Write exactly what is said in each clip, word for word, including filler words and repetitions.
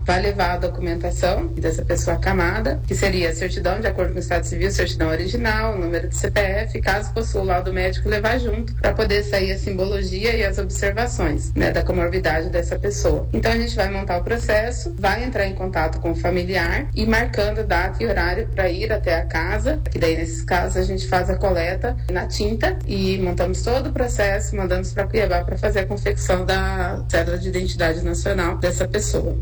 vai levar a documentação dessa pessoa acamada, que seria a certidão de acordo com o Estado Civil, certidão original, número de C P F, caso possua o laudo médico, levar junto para poder sair a simbologia e as observações, né, da comorbidade dessa pessoa. Então a gente vai montar o processo, vai entrar em contato com o familiar e marcando data e horário para ir até a casa, que daí nesses casos a gente faz a coleta na tinta e montamos todo o processo, mandamos para Cuiabá para fazer a confecção da cédula de identidade nacional dessa pessoa.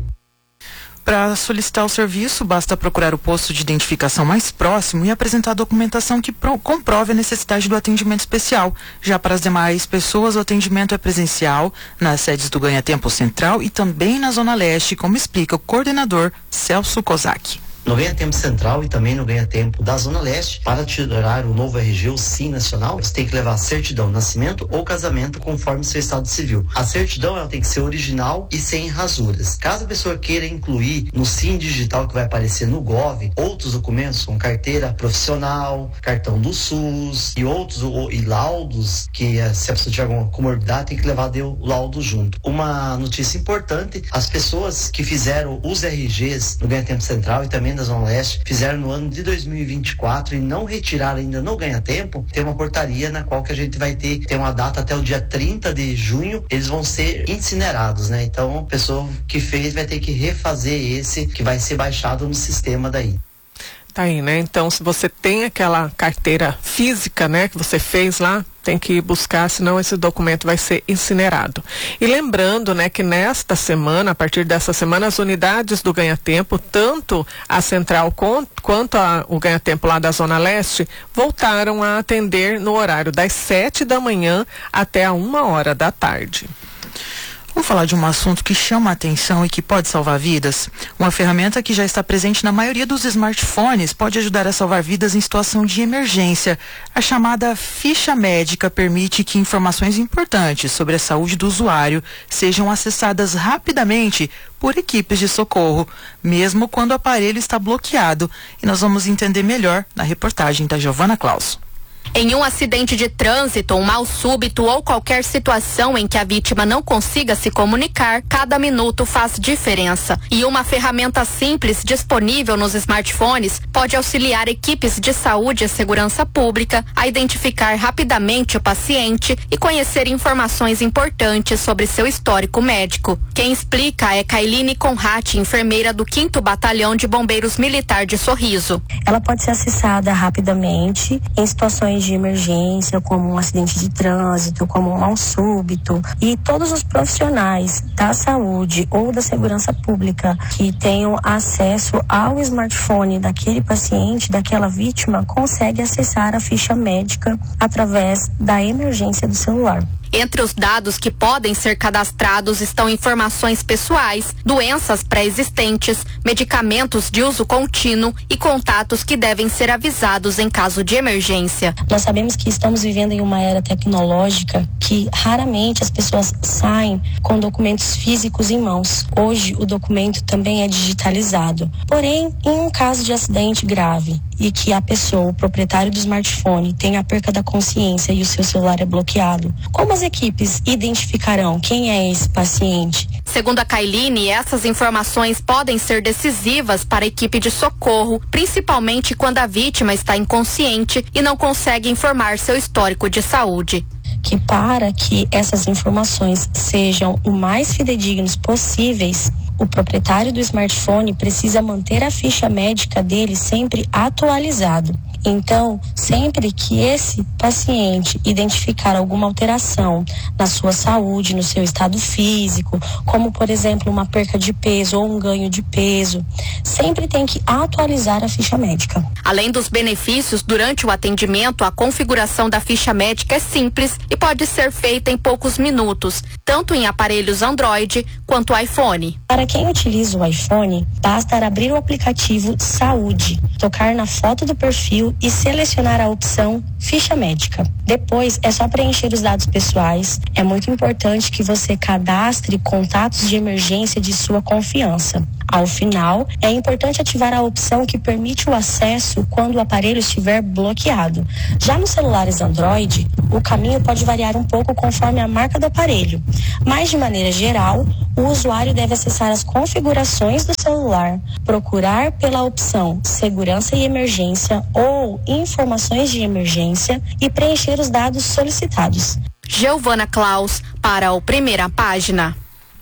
Para solicitar o serviço, basta procurar o posto de identificação mais próximo e apresentar a documentação que pro- comprove a necessidade do atendimento especial. Já para as demais pessoas, o atendimento é presencial nas sedes do Ganha Tempo Central e também na Zona Leste, como explica o coordenador Celso Kozak. No Ganha Tempo Central e também no Ganha Tempo da Zona Leste, para tirar o novo R G, o Sim Nacional, você tem que levar certidão, nascimento ou casamento conforme seu estado civil. A certidão ela tem que ser original e sem rasuras. Caso a pessoa queira incluir no Sim Digital que vai aparecer no Gov, outros documentos como carteira profissional, cartão do SUS e outros ou, e laudos, que se a pessoa tiver alguma comorbidade tem que levar o laudo junto. Uma notícia importante, as pessoas que fizeram os R Gs no Ganha Tempo Central e também da Zona Leste, fizeram no ano de dois mil e vinte e quatro e não retiraram ainda no Ganha Tempo, tem uma portaria na qual que a gente vai ter, tem uma data até o dia trinta de junho, eles vão ser incinerados, né? Então, a pessoa que fez vai ter que refazer esse, que vai ser baixado no sistema daí. Tá aí, né? Então, se você tem aquela carteira física, né, que você fez lá, tem que buscar, senão esse documento vai ser incinerado. E lembrando, né, que nesta semana, a partir dessa semana, as unidades do Ganha Tempo, tanto a Central quanto a, o Ganha Tempo lá da Zona Leste, voltaram a atender no horário das sete da manhã até a uma hora da tarde. Vamos falar de um assunto que chama a atenção e que pode salvar vidas. Uma ferramenta que já está presente na maioria dos smartphones pode ajudar a salvar vidas em situação de emergência. A chamada ficha médica permite que informações importantes sobre a saúde do usuário sejam acessadas rapidamente por equipes de socorro, mesmo quando o aparelho está bloqueado. E nós vamos entender melhor na reportagem da Giovana Clauso. Em um acidente de trânsito, um mal súbito ou qualquer situação em que a vítima não consiga se comunicar, cada minuto faz diferença. E uma ferramenta simples disponível nos smartphones pode auxiliar equipes de saúde e segurança pública a identificar rapidamente o paciente e conhecer informações importantes sobre seu histórico médico. Quem explica é Kailine Conrad, enfermeira do quinto Batalhão de Bombeiros Militar de Sorriso. Ela pode ser acessada rapidamente em situações de emergência, como um acidente de trânsito, como um mal súbito, e todos os profissionais da saúde ou da segurança pública que tenham acesso ao smartphone daquele paciente, daquela vítima, conseguem acessar a ficha médica através da emergência do celular. Entre os dados que podem ser cadastrados estão informações pessoais, doenças pré-existentes, medicamentos de uso contínuo e contatos que devem ser avisados em caso de emergência. Nós sabemos que estamos vivendo em uma era tecnológica que raramente as pessoas saem com documentos físicos em mãos. Hoje o documento também é digitalizado. Porém, em um caso de acidente grave e que a pessoa, o proprietário do smartphone, tem a perca da consciência e o seu celular é bloqueado, como as equipes identificarão quem é esse paciente? Segundo a Kailine, essas informações podem ser decisivas para a equipe de socorro, principalmente quando a vítima está inconsciente e não consegue informar seu histórico de saúde. Que para que essas informações sejam o mais fidedignos possíveis, o proprietário do smartphone precisa manter a ficha médica dele sempre atualizado. Então, sempre que esse paciente identificar alguma alteração na sua saúde, no seu estado físico, como, por exemplo, uma perca de peso ou um ganho de peso, sempre tem que atualizar a ficha médica. Além dos benefícios, durante o atendimento, a configuração da ficha médica é simples e pode ser feita em poucos minutos, tanto em aparelhos Android quanto iPhone. Para quem utiliza o iPhone, basta abrir o aplicativo Saúde, tocar na foto do perfil e selecionar a opção Ficha Médica. Depois é só preencher os dados pessoais. É muito importante que você cadastre contatos de emergência de sua confiança. Ao final, é importante ativar a opção que permite o acesso quando o aparelho estiver bloqueado. Já nos celulares Android, o caminho pode variar um pouco conforme a marca do aparelho, mas de maneira geral, o usuário deve acessar as configurações do celular, procurar pela opção Segurança e Emergência ou Informações de Emergência e preencher os dados solicitados. Giovana Klaus, para o Primeira Página.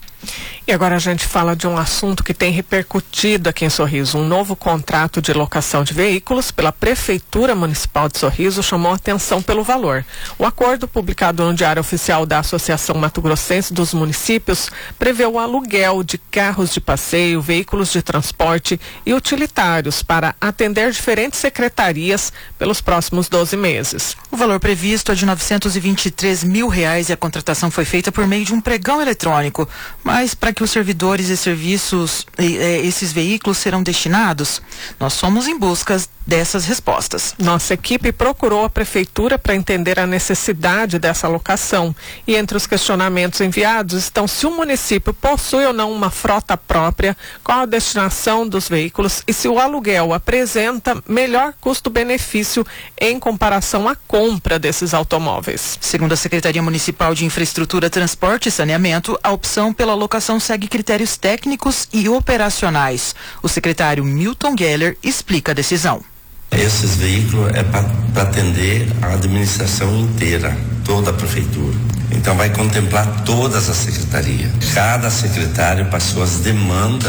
E agora a gente fala de um assunto que tem repercutido aqui em Sorriso. Um novo contrato de locação de veículos pela Prefeitura Municipal de Sorriso chamou atenção pelo valor. O acordo, publicado no Diário Oficial da Associação Mato Grossense dos Municípios, prevê o aluguel de carros de passeio, veículos de transporte e utilitários para atender diferentes secretarias pelos próximos doze meses. O valor previsto é de novecentos e vinte e três mil reais e a contratação foi feita por meio de um pregão eletrônico. Mas para que os servidores e serviços, e, e, esses veículos serão destinados? Nós fomos em busca dessas respostas. Nossa equipe procurou a prefeitura para entender a necessidade dessa alocação. E entre os questionamentos enviados estão se o município possui ou não uma frota própria, qual a destinação dos veículos e se o aluguel apresenta melhor custo-benefício em comparação à compra desses automóveis. Segundo a Secretaria Municipal de Infraestrutura, Transporte e Saneamento, a opção pela locação segue critérios técnicos e operacionais. O secretário Milton Geller explica a decisão. Esses veículos é para atender a administração inteira, toda a prefeitura. Então vai contemplar todas as secretarias. Cada secretário passou as demandas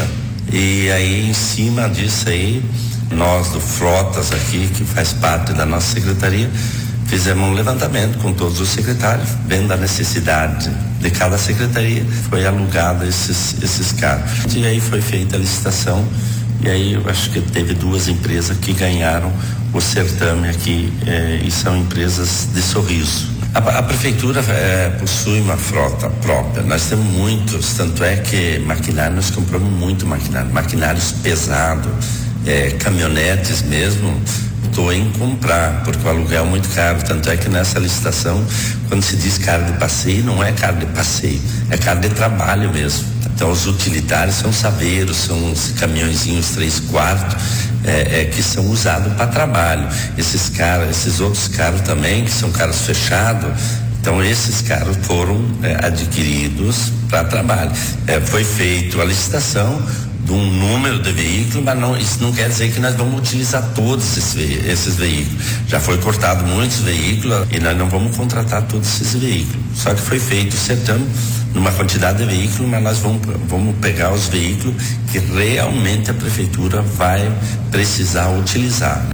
e aí em cima disso aí, nós do Frotas aqui, que faz parte da nossa secretaria, fizemos um levantamento com todos os secretários, vendo a necessidade de cada secretaria, foi alugado esses, esses carros. E aí foi feita a licitação. E aí eu acho que teve duas empresas que ganharam o certame aqui eh, e são empresas de Sorriso. A, a prefeitura eh, possui uma frota própria, nós temos muitos, tanto é que maquinário, nós compramos muito maquinário, maquinários pesados, eh, caminhonetes mesmo, estou em comprar, porque o aluguel é muito caro, tanto é que nessa licitação, quando se diz carro de passeio, não é carro de passeio, é carro de trabalho mesmo. Então os utilitários são saveiros, são os caminhõezinhos três quartos é, é, que são usados para trabalho. Esses carros, esses outros carros também, que são carros fechados, então esses carros foram é, adquiridos para trabalho. É, foi feita a licitação de um número de veículos, mas não, isso não quer dizer que nós vamos utilizar todos esses, ve esses veículos. Já foi cortado muitos veículos e nós não vamos contratar todos esses veículos. Só que foi feito o certame numa quantidade de veículos, mas nós vamos, vamos pegar os veículos que realmente a prefeitura vai precisar utilizar.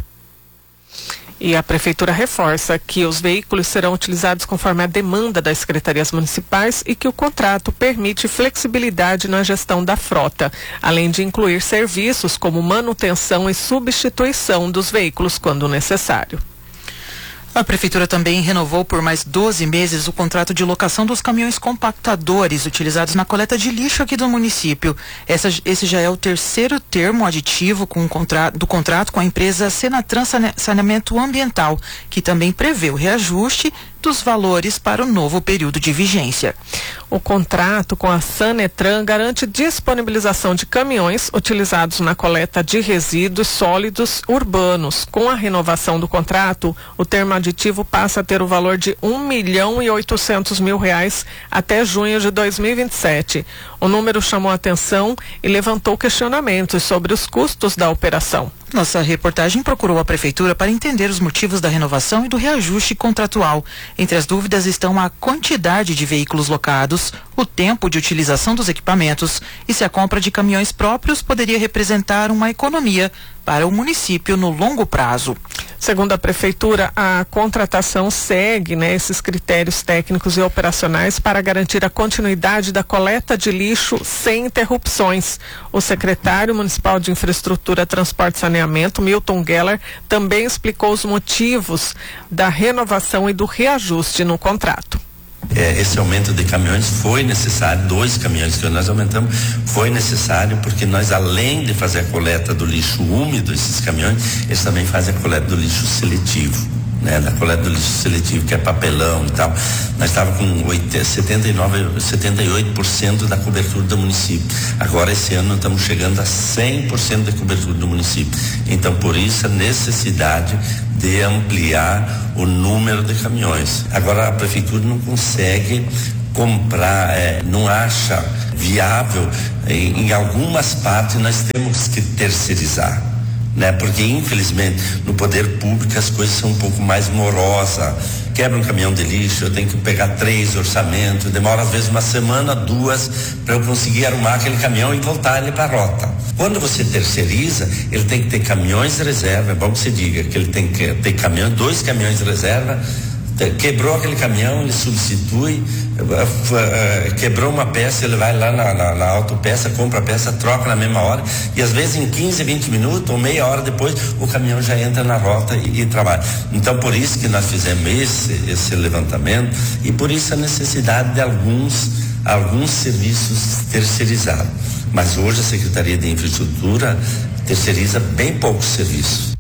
E a prefeitura reforça que os veículos serão utilizados conforme a demanda das secretarias municipais e que o contrato permite flexibilidade na gestão da frota, além de incluir serviços como manutenção e substituição dos veículos quando necessário. A Prefeitura também renovou por mais doze meses o contrato de locação dos caminhões compactadores utilizados na coleta de lixo aqui do município. Essa, esse já é o terceiro termo aditivo com o contra, do contrato com a empresa Senatran Saneamento Ambiental, que também prevê o reajuste dos valores para o novo período de vigência. O contrato com a Sanetran garante disponibilização de caminhões utilizados na coleta de resíduos sólidos urbanos. Com a renovação do contrato, o termo aditivo passa a ter o valor de um milhão e oitocentos mil reais até junho de dois mil e vinte e sete. O número chamou a atenção e levantou questionamentos sobre os custos da operação. Nossa reportagem procurou a Prefeitura para entender os motivos da renovação e do reajuste contratual. Entre as dúvidas estão a quantidade de veículos locados, o tempo de utilização dos equipamentos e se a compra de caminhões próprios poderia representar uma economia para o município no longo prazo. Segundo a Prefeitura, a contratação segue, né, esses critérios técnicos e operacionais para garantir a continuidade da coleta de lixo sem interrupções. O secretário municipal de Infraestrutura, Transporte e Saneamento, Milton Geller, também explicou os motivos da renovação e do reajuste no contrato. É, esse aumento de caminhões foi necessário, dois caminhões que nós aumentamos, foi necessário porque nós, além de fazer a coleta do lixo úmido, esses caminhões, eles também fazem a coleta do lixo seletivo. né, da coleta do lixo seletivo, que é papelão e tal. Nós estávamos com setenta e nove, setenta e oito por cento da cobertura do município. Agora, esse ano, estamos chegando a cem por cento da cobertura do município. Então, por isso, a necessidade de ampliar o número de caminhões. Agora, a prefeitura não consegue comprar, é, não acha viável. Em, em algumas partes, nós temos que terceirizar, né? Porque, infelizmente, no poder público as coisas são um pouco mais morosas. Quebra um caminhão de lixo, eu tenho que pegar três orçamentos, demora às vezes uma semana, duas, para eu conseguir arrumar aquele caminhão e voltar ele para a rota. Quando você terceiriza, ele tem que ter caminhões de reserva, é bom que você diga que ele tem que ter caminhões, dois caminhões de reserva. Quebrou aquele caminhão, ele substitui, quebrou uma peça, ele vai lá na, na, na autopeça, compra a peça, troca na mesma hora, e às vezes em quinze, vinte minutos ou meia hora depois o caminhão já entra na rota e, e trabalha. Então, por isso que nós fizemos esse, esse levantamento, e por isso a necessidade de alguns, alguns serviços terceirizados. Mas hoje a Secretaria de Infraestrutura terceiriza bem poucos serviços.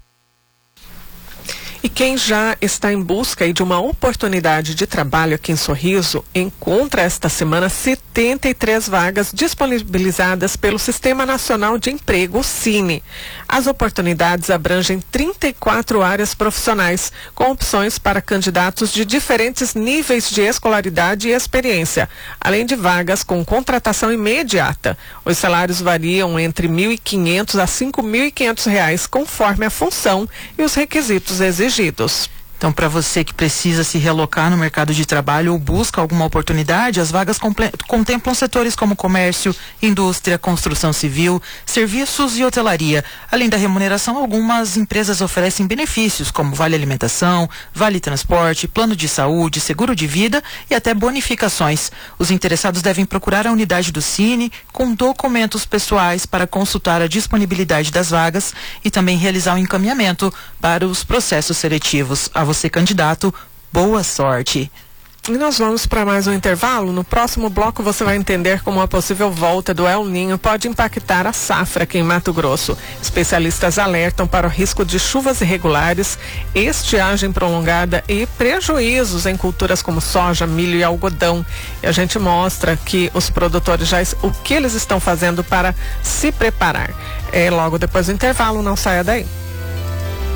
E quem já está em busca aí de uma oportunidade de trabalho aqui em Sorriso, encontra esta semana setenta e três vagas disponibilizadas pelo Sistema Nacional de Emprego, o Cine. As oportunidades abrangem trinta e quatro áreas profissionais, com opções para candidatos de diferentes níveis de escolaridade e experiência, além de vagas com contratação imediata. Os salários variam entre mil e quinhentos a cinco mil e quinhentos reais, conforme a função e os requisitos exigidos. Então, para você que precisa se realocar no mercado de trabalho ou busca alguma oportunidade, as vagas contemplam setores como comércio, indústria, construção civil, serviços e hotelaria. Além da remuneração, algumas empresas oferecem benefícios como vale alimentação, vale transporte, plano de saúde, seguro de vida e até bonificações. Os interessados devem procurar a unidade do Cine com documentos pessoais para consultar a disponibilidade das vagas e também realizar o encaminhamento para os processos seletivos. A você, candidato, boa sorte. E nós vamos para mais um intervalo. No próximo bloco você vai entender como a possível volta do El Ninho pode impactar a safra aqui em Mato Grosso. Especialistas alertam para o risco de chuvas irregulares, estiagem prolongada e prejuízos em culturas como soja, milho e algodão. E a gente mostra que os produtores já o que eles estão fazendo para se preparar. É logo depois do intervalo, não saia daí.